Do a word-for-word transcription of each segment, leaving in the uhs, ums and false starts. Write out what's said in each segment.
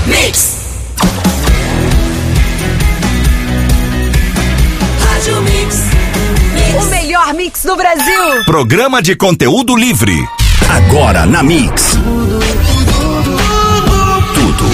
Mix. Rádio Mix. Mix. O melhor mix do Brasil. Programa de conteúdo livre. Agora na Mix. Tudo.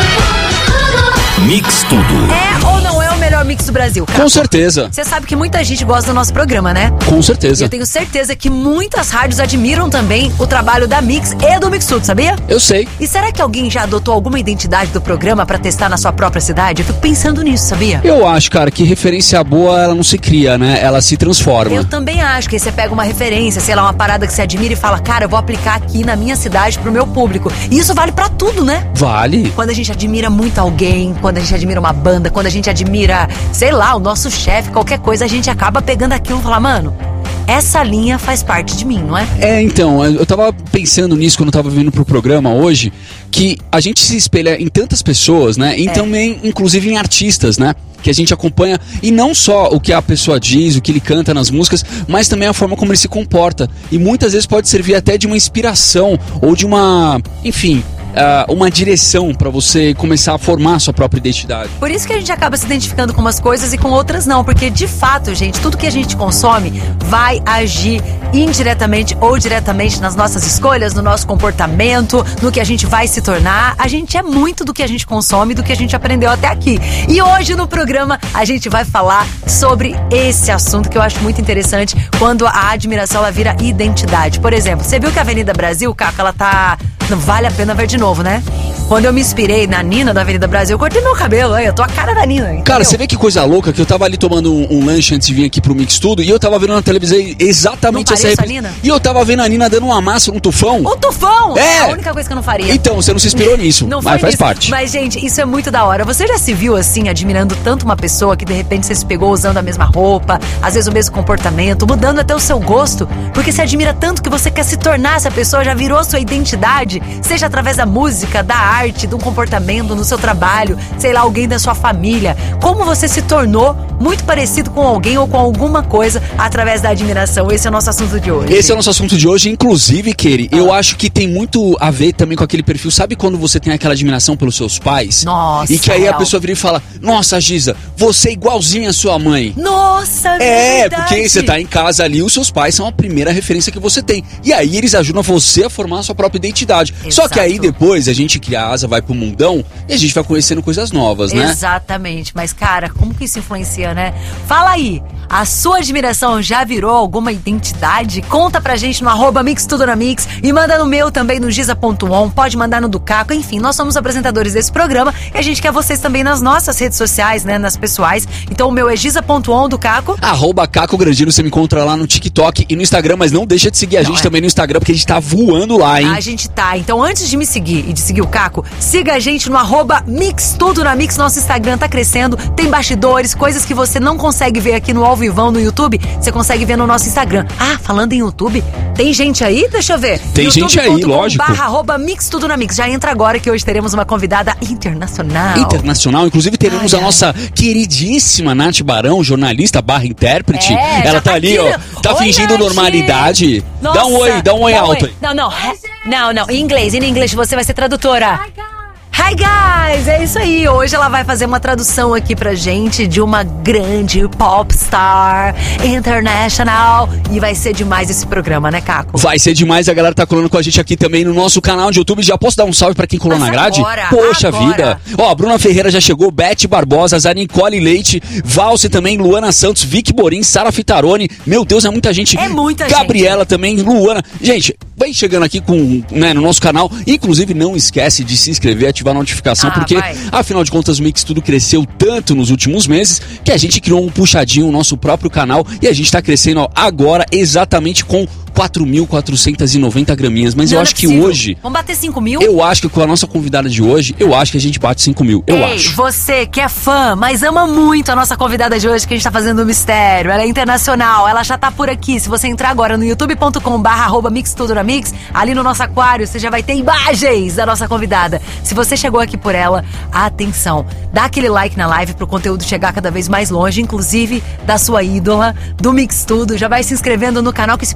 Mix Tudo. É ou não é o melhor mix do Brasil, cara? Com certeza. Você sabe que muita gente gosta do nosso programa, né? Com certeza. E eu tenho certeza que muitas rádios admiram também o trabalho da Mix e do Mix Tudo, sabia? Eu sei. E será que alguém já adotou alguma identidade do programa pra testar na sua própria cidade? Eu fico pensando nisso, sabia? Eu acho, cara, que referência boa, ela não se cria, né? Ela se transforma. Eu também acho que aí você pega uma referência, sei lá, uma parada que você admira e fala, cara, eu vou aplicar aqui na minha cidade pro meu público. E isso vale pra tudo, né? Vale. Quando a gente admira muito alguém, quando a gente admira uma banda, quando a gente admira, sei lá, o nosso chefe, qualquer coisa, a gente acaba pegando aquilo e fala, mano, essa linha faz parte de mim, não é? É, então, eu tava pensando nisso quando eu tava vindo pro programa hoje, que a gente se espelha em tantas pessoas, né? E É. também, inclusive, em artistas, né? Que a gente acompanha, e não só o que a pessoa diz, o que ele canta nas músicas, mas também a forma como ele se comporta. E muitas vezes pode servir até de uma inspiração, ou de uma, enfim... Uh, uma direção pra você começar a formar a sua própria identidade. Por isso que a gente acaba se identificando com umas coisas e com outras não, porque de fato, gente, tudo que a gente consome vai agir indiretamente ou diretamente nas nossas escolhas, no nosso comportamento, no que a gente vai se tornar. A gente é muito do que a gente consome, do que a gente aprendeu até aqui. E hoje no programa a gente vai falar sobre esse assunto que eu acho muito interessante, quando a admiração ela vira identidade. Por exemplo, você viu que a Avenida Brasil, Caco, ela tá... Não vale a pena ver de novo, né? Quando eu me inspirei na Nina da Avenida Brasil, eu cortei meu cabelo, hein? Eu tô a cara da Nina, hein? Cara, você vê que coisa louca, que eu tava ali tomando um, um lanche antes de vir aqui pro Mix Tudo, e eu tava vendo na televisão exatamente Não essa pareço a repri- Nina? E eu tava vendo a Nina dando uma massa num tufão. O tufão! É! a única coisa que eu não faria. Então, você não se inspirou nisso, Não foi mas faz nisso. parte. Mas, gente, isso é muito da hora. Você já se viu assim, admirando tanto uma pessoa que de repente você se pegou usando a mesma roupa, às vezes o mesmo comportamento, mudando até o seu gosto, porque você admira tanto que você quer se tornar essa pessoa, já virou sua identidade, seja através da música, da arte, do comportamento, no seu trabalho, sei lá, alguém da sua família. Como você se tornou muito parecido com alguém ou com alguma coisa através da admiração. Esse é o nosso assunto de hoje. Esse é o nosso assunto de hoje, inclusive, Keri, ah. eu acho que tem muito a ver também com aquele perfil. Sabe quando você tem aquela admiração pelos seus pais? Nossa, E que aí real. a pessoa vira e fala, nossa, Giza, você é igualzinha a sua mãe. Nossa, É, verdade. porque você tá em casa ali, os seus pais são a primeira referência que você tem. E aí eles ajudam você a formar a sua própria identidade. Exato. Só que aí depois a gente cria a asa, vai pro mundão e a gente vai conhecendo coisas novas, né? Exatamente, mas cara, como que isso influencia, né? Fala aí, a sua admiração já virou alguma identidade? Conta pra gente no arroba Mix Tudo na Mix e manda no meu também, no giza ponto on, pode mandar no do Caco, enfim, nós somos apresentadores desse programa e a gente quer vocês também nas nossas redes sociais, né, nas pessoais. Então o meu é giza ponto on do Caco. Arroba Caco Grandino, você me encontra lá no TikTok e no Instagram, mas não deixa de seguir a Não, gente é. também no Instagram, porque a gente tá voando lá, hein? A gente tá. Então, antes de me seguir e de seguir o Caco, siga a gente no arroba Mix Tudo na Mix. Nosso Instagram tá crescendo, tem bastidores, coisas que você não consegue ver aqui no Ao Vivão, no YouTube, você consegue ver no nosso Instagram. Ah, falando em YouTube, tem gente aí? Deixa eu ver. Tem gente aí, lógico. barra arroba Mix Tudo na Mix. Já entra agora que hoje teremos uma convidada internacional. Internacional, inclusive teremos Ai, a ai. nossa queridíssima Nath Barão, jornalista barra intérprete. É, Ela já tá ali, aqui, ó, né? tá Oi, fingindo Nath. normalidade. Nossa, dá um oi, dá um oi alto aí. Não, não. Não, não. Em inglês, em inglês você vai ser tradutora. Hi guys, é isso aí. Hoje ela vai fazer uma tradução aqui pra gente de uma grande popstar international. E vai ser demais esse programa, né, Caco? Vai ser demais, a galera tá colando com a gente aqui também no nosso canal de YouTube. Já posso dar um salve pra quem colou Mas na grade? agora, Poxa agora. vida. Ó, a Bruna Ferreira já chegou, Beth Barbosa, a Nicole Leite, Valse também, Luana Santos, Vicky Borim, Sara Fitaroni. Meu Deus, é muita gente. É muita Gabriela também, Luana. Gente, vem chegando aqui com, né, no nosso canal. Inclusive, não esquece de se inscrever, ativar a notificação, Ah, porque, vai. afinal de contas, o Mix Tudo cresceu tanto nos últimos meses que a gente criou um puxadinho, o nosso próprio canal, e a gente tá crescendo, ó, agora exatamente com quatro mil quatrocentas e noventa graminhas. Mas Não, eu não acho é que possível. hoje, Vamos bater cinco mil? eu acho que com a nossa convidada de hoje, eu acho que a gente bate cinco mil. Eu Ei, acho. você que é fã, mas ama muito a nossa convidada de hoje, que a gente tá fazendo um mistério. Ela é internacional, ela já tá por aqui. Se você entrar agora no youtube ponto com barra arroba Mix Tudo na Mix, ali no nosso aquário, você já vai ter imagens da nossa convidada. Se você chegou aqui por ela, atenção, dá aquele like na live pro conteúdo chegar cada vez mais longe, inclusive da sua ídola, do Mix Tudo. Já vai se inscrevendo no canal, que esse programa é muito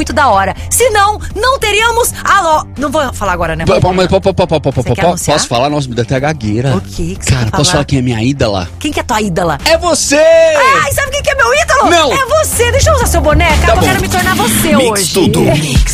muito da hora. Se não, não teríamos... Alô, não vou falar agora, né? P- p- mas po- po- po- po- po- Você po- quer po- anunciar? Posso falar? Nossa, me dá até gagueira. O quê que você Cara, quer posso falar? falar quem é minha ídola? Quem que é tua ídola? É você! Ai, sabe quem que é meu ídolo? Não. É você. Deixa eu usar seu boneca, Tá eu bom. quero me tornar você Mix hoje. tudo.